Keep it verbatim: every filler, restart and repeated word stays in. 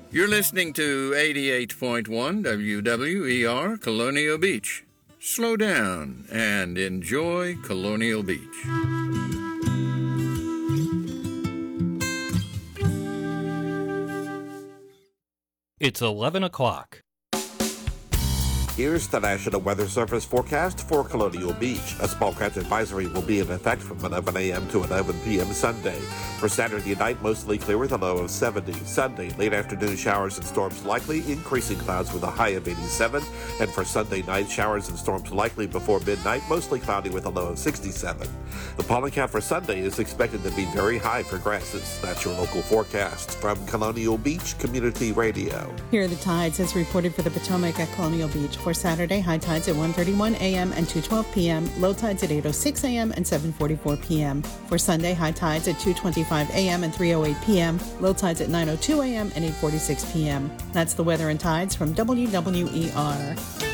You're listening to eighty-eight point one W W E R Colonial Beach. Slow down and enjoy Colonial Beach. It's eleven o'clock. Here's the National Weather Service forecast for Colonial Beach. A small craft advisory will be in effect from eleven a.m. to eleven p.m. Sunday. For Saturday night, mostly clear with a low of seventy. Sunday, late afternoon showers and storms likely, increasing clouds with a high of eighty-seven. And for Sunday night, showers and storms likely before midnight, mostly cloudy with a low of sixty-seven. The pollen count for Sunday is expected to be very high for grasses. That's your local forecast from Colonial Beach Community Radio. Here are the tides as reported for the Potomac at Colonial Beach. For Saturday, high tides at one thirty-one a.m. and two twelve p.m., low tides at eight oh six a.m. and seven forty-four p.m. For Sunday, high tides at two twenty-five a.m. and three oh eight p.m., low tides at nine oh two a.m. and eight forty-six p.m. That's the weather and tides from W W E R.